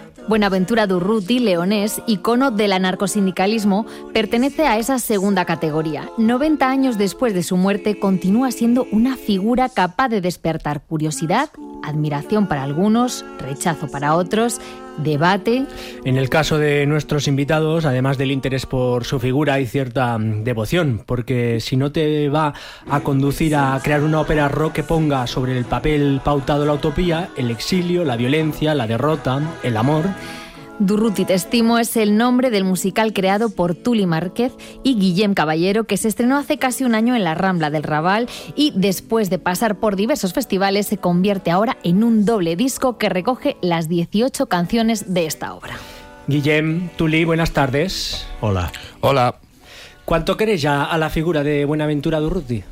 Buenaventura Durruti, leonés, icono del anarcosindicalismo, pertenece a esa segunda categoría. 90 años después de su muerte, continúa siendo una figura capaz de despertar curiosidad, admiración para algunos, rechazo para otros, debate. En el caso de nuestros invitados, además del interés por su figura, hay cierta devoción, porque si no te va a conducir a crear una ópera rock que ponga sobre el papel pautado la utopía, el exilio, la violencia, la derrota, el amor. Durruti te estimo es el nombre del musical creado por Tuli Márquez y Guillem Caballero, que se estrenó hace casi un año en la Rambla del Raval y después de pasar por diversos festivales se convierte ahora en un doble disco que recoge las 18 canciones de esta obra. Guillem, Tuli, buenas tardes. Hola. Hola. ¿Cuánto queréis ya a la figura de Buenaventura Durruti?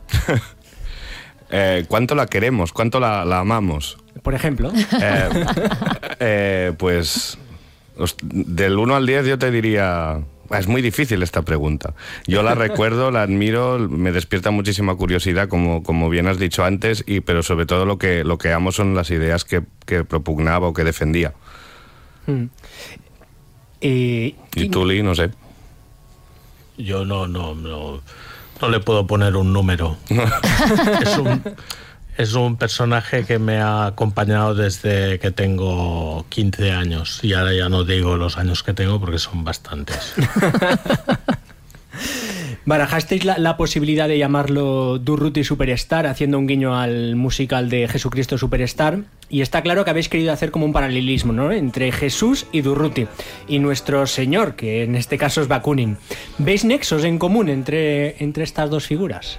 ¿Cuánto la queremos? ¿Cuánto la amamos? Por ejemplo. Pues del 1 al 10 yo te diría... Es muy difícil esta pregunta. Yo la recuerdo, la admiro, me despierta muchísima curiosidad, como bien has dicho antes, pero sobre todo lo que amo son las ideas que propugnaba o que defendía. Y Tuli, no sé. Yo no le puedo poner un número. Es un personaje que me ha acompañado desde que tengo 15 años y ahora ya no digo los años que tengo porque son bastantes. ¿Barajasteis la posibilidad de llamarlo Durruti Superstar, haciendo un guiño al musical de Jesucristo Superstar? Y está claro que habéis querido hacer como un paralelismo, ¿no?, entre Jesús y Durruti, y nuestro Señor, que en este caso es Bakunin. ¿Veis nexos en común entre estas dos figuras?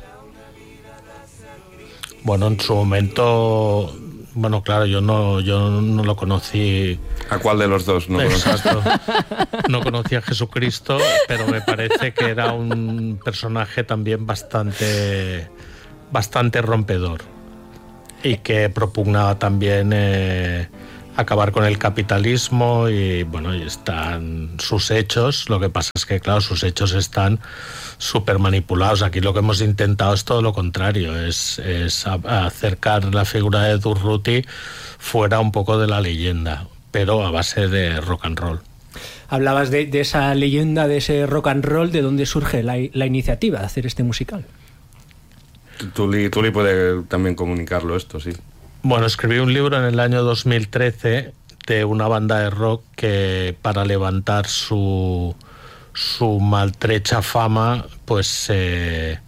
Bueno, en su momento, bueno, claro, yo no lo conocí. ¿A cuál de los dos no conocí? Exacto. No conocí a Jesucristo, pero me parece que era un personaje también bastante rompedor y que propugnaba también acabar con el capitalismo y bueno, y están sus hechos. Lo que pasa es que, claro, sus hechos están súper manipulados. Aquí lo que hemos intentado es todo lo contrario, es acercar la figura de Durruti fuera un poco de la leyenda, pero a base de rock and roll. Hablabas de esa leyenda, de ese rock and roll, ¿de dónde surge la iniciativa de hacer este musical? Tuli puede también comunicarlo esto, sí. Bueno, escribí un libro en el año 2013 de una banda de rock que, para levantar su maltrecha fama, pues le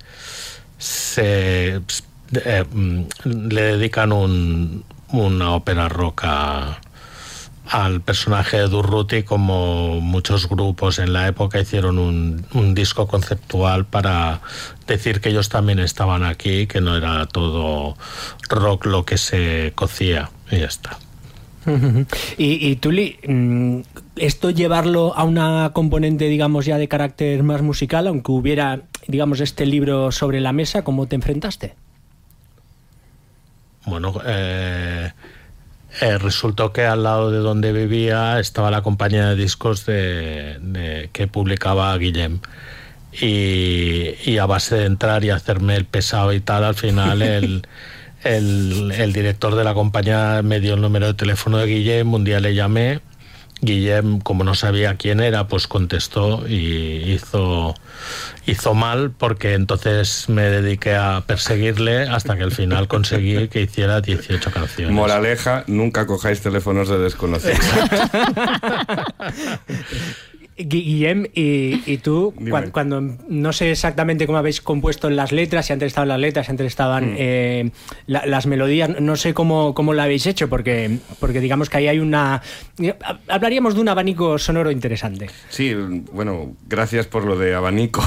dedican una ópera rock al personaje de Durruti, como muchos grupos en la época hicieron un disco conceptual para decir que ellos también estaban aquí, que no era todo rock lo que se cocía, y ya está. Y Tuli, esto llevarlo a una componente, digamos, ya de carácter más musical, aunque hubiera, digamos, este libro sobre la mesa, ¿cómo te enfrentaste? Bueno, resultó que al lado de donde vivía estaba la compañía de discos que publicaba Guillem. Y a base de entrar y hacerme el pesado y tal, al final el director de la compañía me dio el número de teléfono de Guillem. Un día le llamé. Guillem, como no sabía quién era, pues contestó y hizo mal, porque entonces me dediqué a perseguirle hasta que al final conseguí que hiciera 18 canciones. Moraleja, nunca cojáis teléfonos de desconocidos. Guillem, y tú, cuando no sé exactamente cómo habéis compuesto las letras, si antes estaban las letras, si antes estaban las melodías, no sé cómo lo habéis hecho, porque digamos que ahí hay hablaríamos de un abanico sonoro interesante. Sí, bueno, gracias por lo de abanico.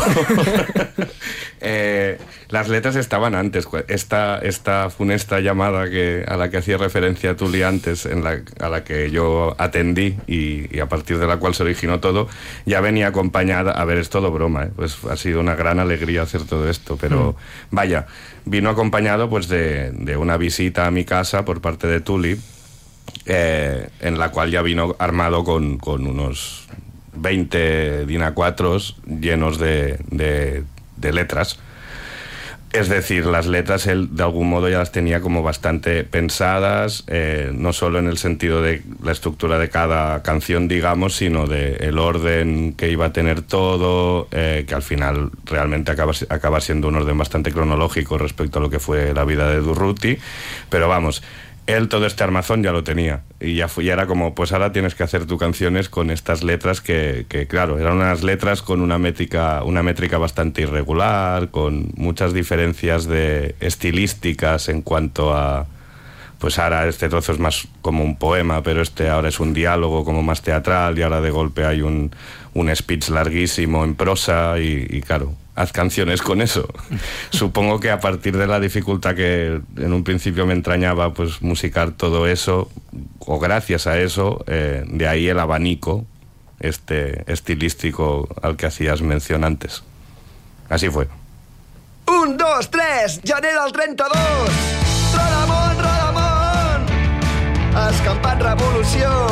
Las letras estaban antes. Esta funesta llamada a la que hacía referencia Tuli antes, a la que yo atendí y a partir de la cual se originó todo, ya venía acompañada. A ver, es todo broma, pues ha sido una gran alegría hacer todo esto, pero vaya, vino acompañado pues de una visita a mi casa por parte de Tuli, en la cual ya vino armado con unos 20 Dina 4 llenos de letras. Es decir, las letras él de algún modo ya las tenía como bastante pensadas, no solo en el sentido de la estructura de cada canción, digamos, sino de el orden que iba a tener todo, que al final realmente acaba siendo un orden bastante cronológico respecto a lo que fue la vida de Durruti, pero vamos, él todo este armazón ya lo tenía y ya era como, pues ahora tienes que hacer tus canciones con estas letras que claro, eran unas letras con una métrica bastante irregular, con muchas diferencias de estilísticas en cuanto a, pues ahora este trozo es más como un poema, pero ahora es un diálogo como más teatral y ahora de golpe hay un speech larguísimo en prosa y claro, haz canciones con eso. Supongo que a partir de la dificultad que en un principio me entrañaba pues musicar todo eso, o gracias a eso, de ahí el abanico estilístico al que hacías mención antes. Así fue. 1, 2, 3, gener del 32. Rodamont, Rodamont, escampant revolució.